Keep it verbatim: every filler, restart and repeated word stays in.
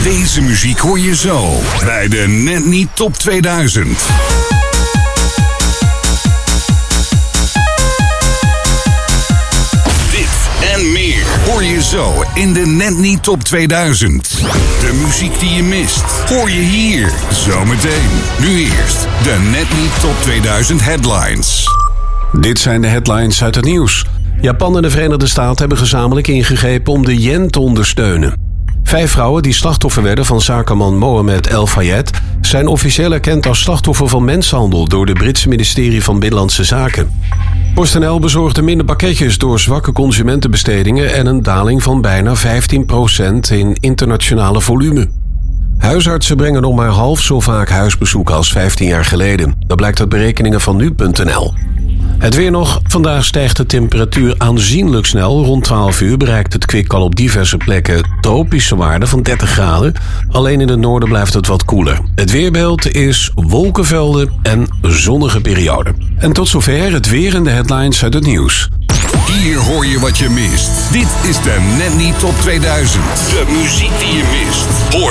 Deze muziek hoor je zo bij de Net Niet Top tweeduizend. Dit en meer hoor je zo in de Net Niet Top tweeduizend. De muziek die je mist hoor je hier zometeen. Nu eerst de Net Niet Top tweeduizend headlines. Dit zijn de headlines uit het nieuws. Japan en de Verenigde Staten hebben gezamenlijk ingegrepen om de yen te ondersteunen. Vijf vrouwen die slachtoffer werden van zakenman Mohamed El Fayed zijn officieel erkend als slachtoffer van mensenhandel door het Britse ministerie van Binnenlandse Zaken. PostNL bezorgde minder pakketjes door zwakke consumentenbestedingen en een daling van bijna vijftien procent in internationale volume. Huisartsen brengen nog maar half zo vaak huisbezoeken als vijftien jaar geleden. Dat blijkt uit berekeningen van nu punt n l. Het weer nog. Vandaag stijgt de temperatuur aanzienlijk snel. Rond twaalf uur bereikt het kwik al op diverse plekken tropische waarden van dertig graden. Alleen in het noorden blijft het wat koeler. Het weerbeeld is wolkenvelden en zonnige perioden. En tot zover het weer en de headlines uit het nieuws. Hier hoor je wat je mist. Dit is de Net Niet Top tweeduizend. De muziek die je mist hoor